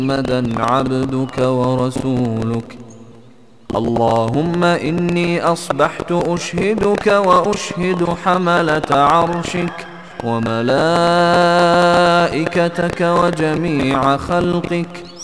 محمدًا عبدك ورسولك. اللهم إني أصبحت أشهدك وأشهد حملة عرشك وملائكتك وجميع خلقك